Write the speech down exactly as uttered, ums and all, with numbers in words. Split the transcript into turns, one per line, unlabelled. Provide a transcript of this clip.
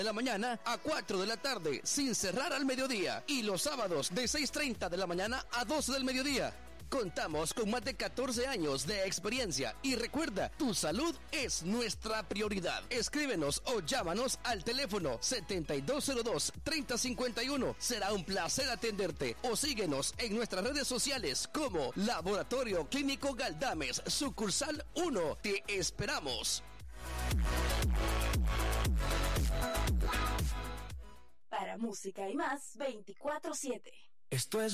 de la mañana a cuatro de la tarde, sin cerrar al mediodía. Y los sábados de seis y media de la mañana a doce del mediodía. Contamos con más de catorce años de experiencia y recuerda, tu salud es nuestra prioridad. Escríbenos o llámanos al teléfono setenta y dos cero dos, treinta cincuenta y uno. Será un placer atenderte o síguenos en nuestras redes sociales como Laboratorio Clínico Galdames, sucursal uno. Te esperamos.
Para música y más, veinticuatro siete.
Esto es